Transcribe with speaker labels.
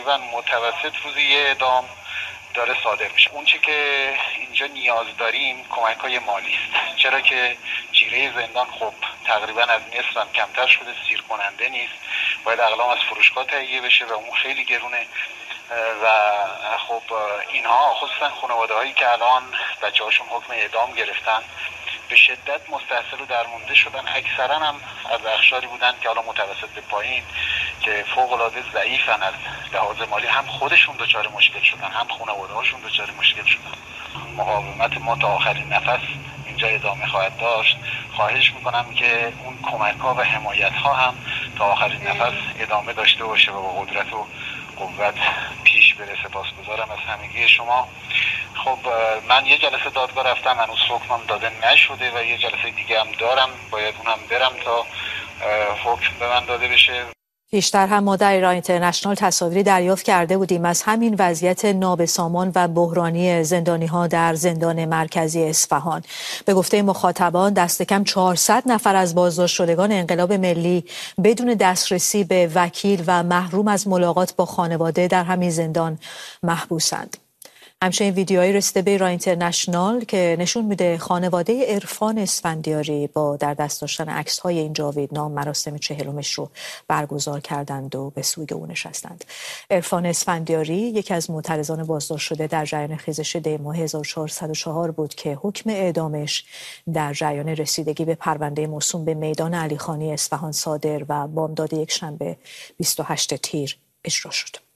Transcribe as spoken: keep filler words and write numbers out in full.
Speaker 1: تقریبا متوسط روزی یه اعدام داره صادر میشه. اون چی که اینجا نیاز داریم کمک های مالی است، چرا که جیره زندان خب تقریبا از نصف هم کمتر شده، سیر کننده نیست، باید اقلام از فروشگاه تهیه بشه و اون خیلی گرونه و خب اینها خصوصا خانواده هایی که الان بچه هاشون حکم اعدام گرفتن به شدت مستحصل و درمونده شدن. اکثرا هم از اقشاری بودن که حالا متوسط به پایین که فوق العاده ضعیفن از لحاظ مالی، هم خودشون دچار مشکل شدن هم خانواده هاشون دچار مشکل شدن. مقاومت ما تا آخرین نفس اینجا ادامه خواهد داشت. خواهش میکنم که اون کمک ها و حمایت ها هم تا آخرین نفس ادامه داشته باشه و با قدرت و قوت پیش بره. سپاسگزارم از همگی شما. خب من یه جلسه دادگاه رفتم، هنوز حکمم داده نشده و یه جلسه دیگه هم دارم، باید اونم برم تا حکم به من داده بشه.
Speaker 2: پیشتر هم ما در ایران اینترنشنال تصاویری دریافت کرده بودیم از همین وضعیت نابسامان و بحرانی زندانی‌ها در زندان مرکزی اصفهان. به گفته مخاطبان دست کم چهارصد نفر از بازداشت شدگان انقلاب ملی بدون دسترسی به وکیل و محروم از ملاقات با خانواده در همین زندان محبوسند. همچنین ویدیوهایی رسیده به ایران اینترنشنال که نشون میده خانواده عرفان اسفندیاری با در دست داشتن عکس‌های این جاویدنام مراسم چهلمش رو برگزار کردند و به سوی او نشستند. عرفان اسفندیاری یکی از معترضان بازداشت شده در جریان خیزش دی ماه هزار و چهارصد و چهار بود که حکم اعدامش در جریان رسیدگی به پرونده موسوم به میدان علیخانی اصفهان صادر و بامداد یک شنبه بیست و هشتم تیر اجرا شد.